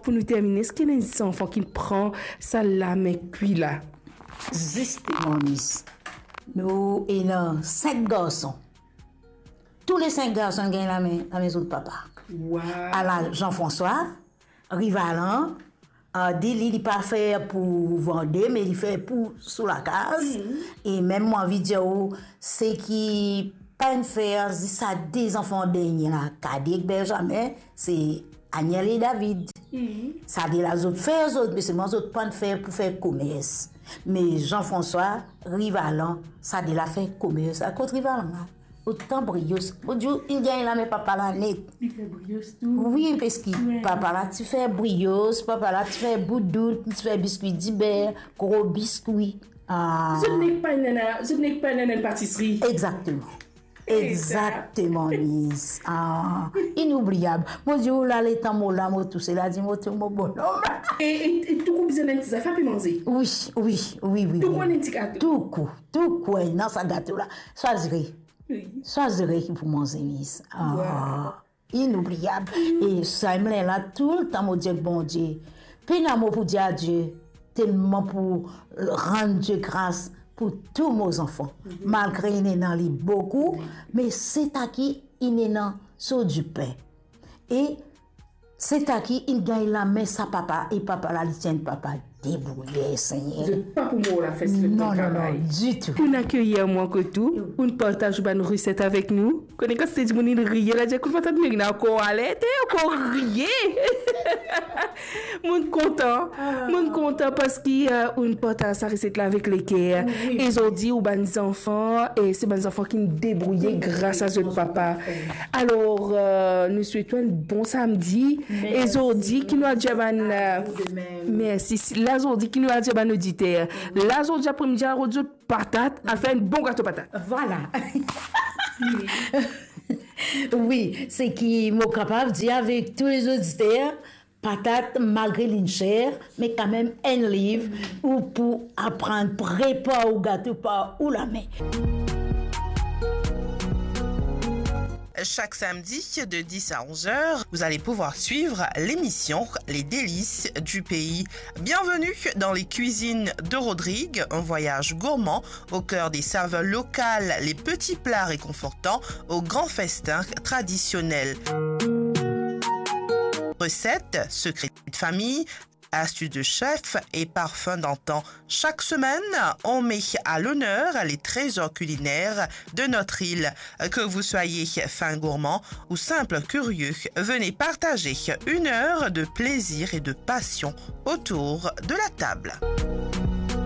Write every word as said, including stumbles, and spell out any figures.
pour nous terminer, est-ce qu'il y a des enfants qui prennent ça là, mais cuit là? Justement, Miss. Nous avons cinq garçons. Tous les cinq garçons gagnent la, main, la maison de papa. Wow. À la Jean-François, Rivalan, euh, dit il pas fait pour vendre, mais il fait pour sous la case. Mm-hmm. Et même moi, vidéo, c'est qui pas une faire, ça des enfants derniers là, Kadik Benjamin, c'est Agnès et David. Mm-hmm. Ça dit les autres faire autres, mais c'est moi autres pas faire pour faire commerce. Mais Jean-François, Rivalan, ça dit la faire commerce à côté Rivalan. Autant brios. Bon Dieu, il gagne là, mais papa là net. Il fait brios tout. Oui, parce que ouais. Papa là, tu fais brios, papa là, tu fais boudou, tu fais biscuit d'hiver, gros biscuit. Ah. Je n'ai pas une je n'ai pas une pâtisserie. Exactement. Exactement, Miss. Ah, inoubliable. Mon Dieu, là, les temps, là, moi, tout cela, dit, moi, tout mon bonhomme. Et, et tout coup, besoin d'un petit affaire pour manger? Oui, oui, oui, oui. Tout coup, un petit gâteau? Tout coup, tout coup, dans sa gâteau là. Choisirez. Oui. Choisirez pour manger, Miss. Ah, wow. Inoubliable. Mm. Et ça, me là, tout le temps, mon Dieu, bon Dieu. Puis, l'amour pour dire adieu, tellement pour rendre Dieu grâce. Pour tous mes enfants, mm-hmm. Malgré qu'il y en a beaucoup, mm-hmm. Mais c'est à qui il y a sur du pain. Et c'est à qui il gagne la main sa papa, et papa la tient papa débrouillé, Seigneur. Vous n'êtes pas pour moi la fête de non, non, non, du tout. Pour accueillir moi que tout, on partage une recette avec nous. Quand on dit que nous rions, là, j'ai confiance en nous, on a encore allé, encore rier. Mon content, mon content parce qu'il y a une partage sa recette là avec lesquels ils ont dit aux bonnes enfants et c'est bonnes enfants qui nous débrouillent grâce à ce papa. Alors euh, nous souhaitons un bon samedi. Ils ont dit qu'ils nous a dit merci. Là ils ont dit qu'ils nous a dit un auditeur. Là ils ont dit après-midi à radio patate à faire un bon gâteau patate. Voilà. Oui, c'est qui m'ont capable de dire avec tous les auditeurs, patate malgré l'inchère, mais quand même un livre ou pour apprendre préparer au gâteau par ou la main. Chaque samedi de dix à onze heures, vous allez pouvoir suivre l'émission Les délices du pays. Bienvenue dans les cuisines de Rodrigue, un voyage gourmand au cœur des saveurs locales, les petits plats réconfortants aux grands festins traditionnels. Recettes, secrets de famille, astuces de chef et parfums d'antan. Chaque semaine, on met à l'honneur les trésors culinaires de notre île. Que vous soyez fin gourmand ou simple curieux, venez partager une heure de plaisir et de passion autour de la table.